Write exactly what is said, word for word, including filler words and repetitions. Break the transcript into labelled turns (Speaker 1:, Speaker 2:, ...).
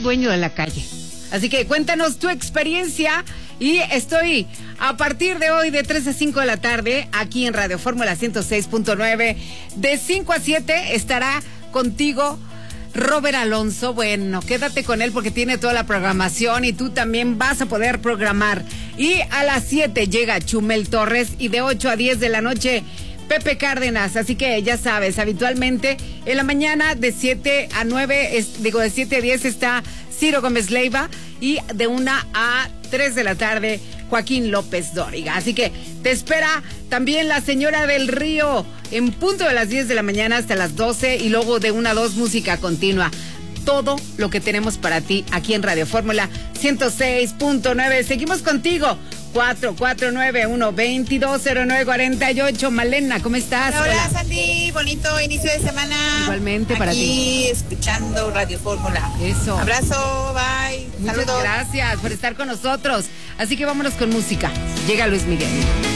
Speaker 1: dueño de la calle. Así que cuéntanos tu experiencia y estoy a partir de hoy de tres a cinco de la tarde aquí en Radio Fórmula ciento seis punto nueve. De cinco a siete estará contigo Robert Alonso. Bueno, quédate con él porque tiene toda la programación y tú también vas a poder programar. Y a las siete llega Chumel Torres y de ocho a diez de la noche Pepe Cárdenas. Así que ya sabes, habitualmente en la mañana de siete a nueve, es, digo de siete a diez está Ciro Gómez Leiva y de una a tres de la tarde Joaquín López Dóriga. Así que te espera también la Señora del Río en punto de las diez de la mañana hasta las doce y luego de una a dos música continua. Todo lo que tenemos para ti aquí en Radio Fórmula ciento seis punto nueve. Seguimos contigo. cuatro cuatro nueve uno dos dos cero nueve cuatro ocho. Malena, ¿cómo estás?
Speaker 2: Hola, hola, Sandy, bonito inicio de semana.
Speaker 1: Igualmente para ti.
Speaker 2: Aquí escuchando Radio Fórmula.
Speaker 1: Eso.
Speaker 2: Abrazo, bye.
Speaker 1: Muchas
Speaker 2: Saludos.
Speaker 1: gracias por estar con nosotros. Así que vámonos con música. Llega Luis Miguel.